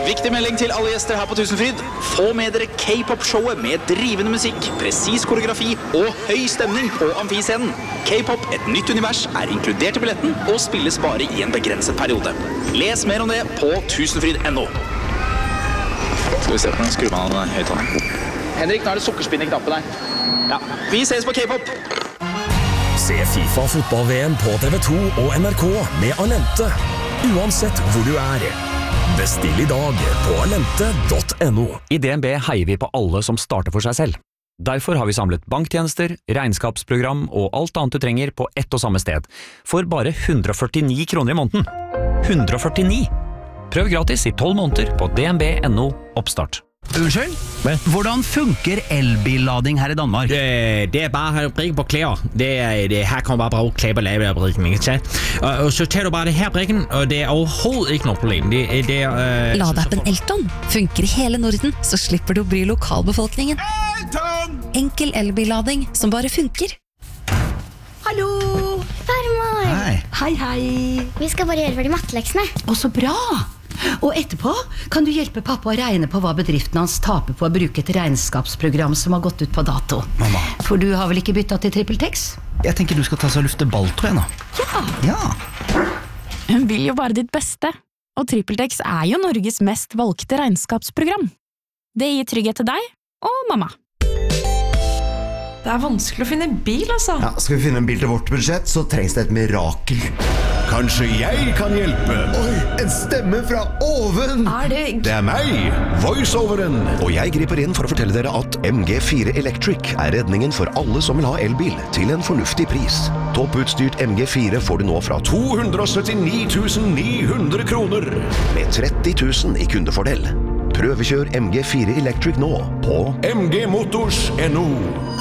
Viktig melding til alle gjester her på Tusenfryd. Få med dere K-pop-showet med drivende musikk, presis koreografi og høy stemning på amfiscenen. K-pop, et nytt univers, er inkludert i billetten og spilles bare i en begrenset periode. Les mer om det på tusenfryd.no. Skal vi se på den skrur man av høyttaleren. Henrik, nå er det sukkerspinn i knappen her. Ja, vi ses på K-pop. Se FIFA fotball-VM på TV2 og NRK med Alente. Uansett hvor du er. Bestill i dag på alente.no. I DNB heier vi på alle som starter for seg selv. Derfor har vi samlet banktjenester, regnskapsprogram og alt annet du trenger på ett og samme sted. For bare 149 kroner i måneden. 149! Prøv gratis i 12 måneder på dnb.no oppstart. Unnskyld? Hvordan funker elbillading her i Danmark? Det bare brikke på klær. Her kan man bare bruge klær på lavebrikken, ikke sant? Og så tager du bare det her brikken, og det overhovedet ikke noe problem. Ladappen Elton funker i hele Norden, så slipper du å bry lokalbefolkningen. Elton! Enkel elbillading som bare funker. Hallo! Farmor! Hei. Hei, hei. Vi skal bare gjøre ferdig matteleksene. Å, så bra! Og etterpå kan du hjelpe pappa å regne på hva bedriften hans taper på å bruke et regnskapsprogram som har gått ut på dato. Mamma. For du har vel ikke byttet til TrippelTex? Jeg tenker du skal ta så lufte ball, tror jeg nå. Ja. Hun vil jo bare ditt beste, og TrippelTex er jo Norges mest valgte regnskapsprogram. Det gir trygghet til deg og mamma. Det er vanskelig å finne en bil, altså. Ja, skal vi finne en bil til vårt budsjett, så trengs det et mirakel. Kanskje jeg kan hjelpe? Oi, en stemme fra oven! Det er meg, voiceoveren. Og jeg griper inn for å fortelle dere at MG4 Electric er redningen for alle som vil ha elbil til en fornuftig pris. Topputstyrt MG4 får du nå fra 279 900 kroner. Med 30 000 i kundefordel. Prøvekjør MG4 Electric nå på mgmotors.no.